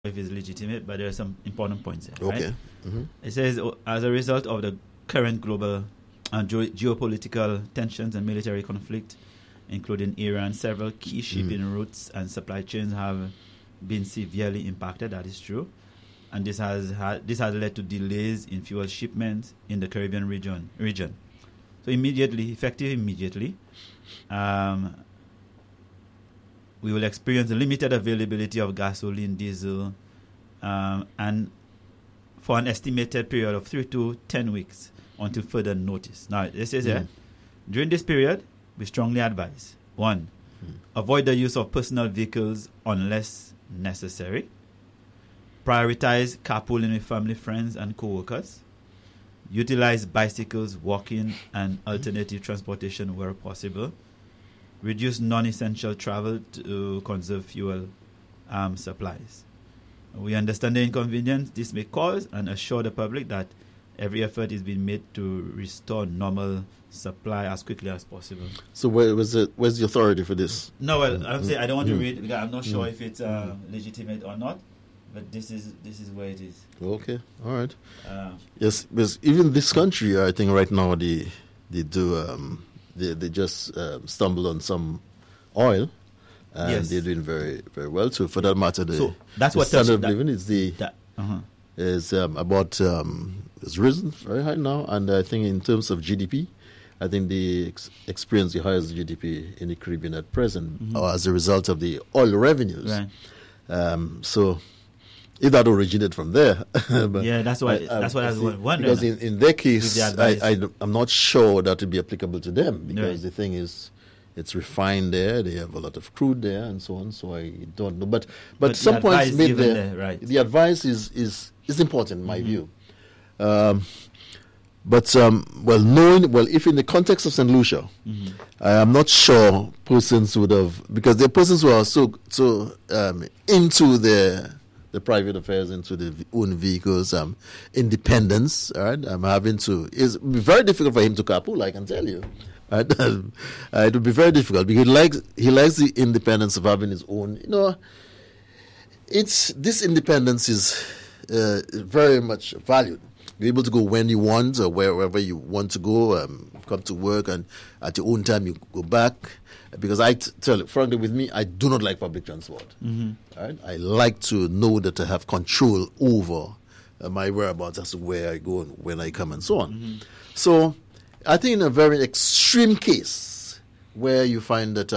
if it's legitimate, but there are some important points here. Okay. Right? Mm-hmm. It says, as a result of the current global geopolitical tensions and military conflict, including Iran, several key shipping routes and supply chains have been severely impacted. That is true. And this has led to delays in fuel shipments in the Caribbean region. So effective immediately, we will experience a limited availability of gasoline, diesel, and for an estimated period of 3 to 10 weeks until further notice. Now, this is here. During this period, we strongly advise: 1, avoid the use of personal vehicles unless necessary. Prioritize carpooling with family, friends, and co-workers. Utilize bicycles, walking, and alternative transportation where possible. Reduce non-essential travel to conserve fuel supplies. We understand the inconvenience this may cause and assure the public that every effort is being made to restore normal supply as quickly as possible. So where's the authority for this? No, well, I'm saying I don't want to read it because I'm not sure if it's legitimate or not. But this is where it is. Okay, all right. Yes, because even this country, I think right now they just stumbled on some oil, and they're doing very very well too. For that matter, that's the standard of living is it's risen very high now, and I think in terms of GDP, I think they experience the highest GDP in the Caribbean at present, as a result of the oil revenues. Right. So. If that originated from there, that's what I was wondering. Because in their case, I'm not sure that would be applicable to them, because the thing is, it's refined there. They have a lot of crude there and so on. So I don't know, but some points made there. Right. The advice is important in my view. If in the context of St. Lucia, I am not sure persons would have, because there are persons who are so into the private affairs, into the own vehicles, independence. All right, it's very difficult for him to carpool, I can tell you. Right? It would be very difficult because he likes the independence of having his own. This independence is very much valued. Be able to go when you want or wherever you want to go. Come to work and at your own time you go back. Because I tell you, frankly, with me, I do not like public transport. Right? I like to know that I have control over my whereabouts as to where I go and when I come and so on. So I think in a very extreme case where you find that,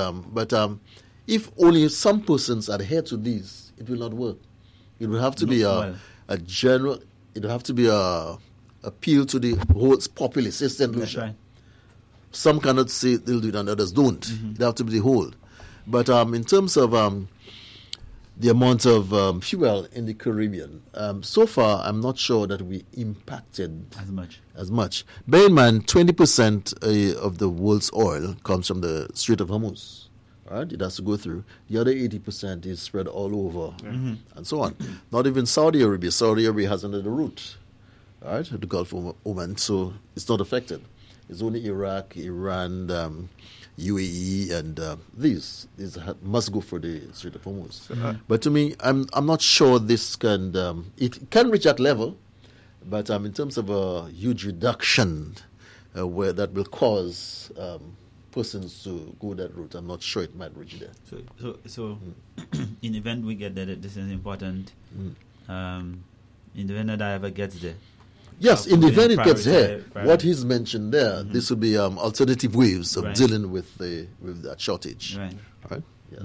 if only some persons adhere to these, it will not work. It will have to be a general. It will have to be a appeal to the whole populace, St. Lucia. That's right. Some cannot say they'll do it and others don't. They have to be the whole. But in terms of the amount of fuel in the Caribbean, so far I'm not sure that we impacted as much. Bear in mind, 20% of the world's oil comes from the Strait of Hormuz. Right? It has to go through. The other 80% is spread all over and so on. Not even Saudi Arabia. Saudi Arabia has another route, right? The Gulf of Oman, so it's not affected. It's only Iraq, Iran, UAE, and these must go for the Strait of Hormuz. But to me, I'm not sure this can. It can reach that level, but in terms of a huge reduction, where that will cause persons to go that route, I'm not sure it might reach there. So in the event we get that, this is important. In the event that I ever gets there. Yes, in the event it gets there, what he's mentioned there, this will be alternative ways of dealing with that shortage. Right?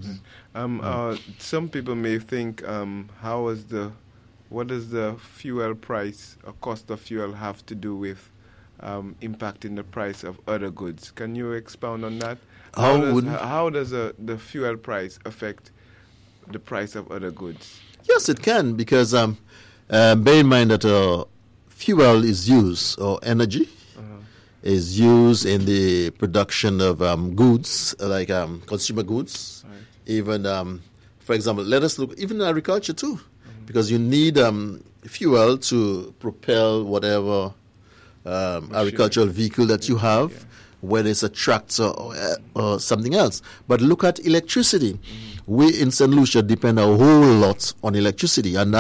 Yes. Some people may think, what does the fuel price or cost of fuel have to do with impacting the price of other goods? Can you expound on that? How does the fuel price affect the price of other goods? Yes, it can, because bear in mind that fuel is used, or energy is used in the production of goods, like consumer goods. Right. Even, for example, let us look, even in agriculture too, because you need fuel to propel whatever agricultural vehicle that you have. whether it's a tractor or something else. But look at electricity. We in St. Lucia depend a whole lot on electricity, and